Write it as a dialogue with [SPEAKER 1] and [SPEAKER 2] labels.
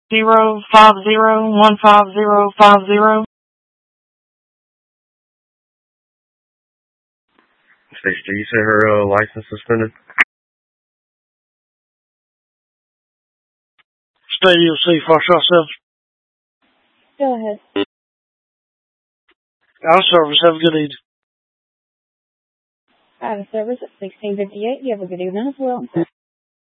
[SPEAKER 1] 050-150-50.
[SPEAKER 2] Station, you say her license suspended?
[SPEAKER 1] State EOC, Fox Shot.
[SPEAKER 3] Go ahead.
[SPEAKER 1] Out of service. Have a good evening.
[SPEAKER 3] Out of service at 1658. You have a good evening as well.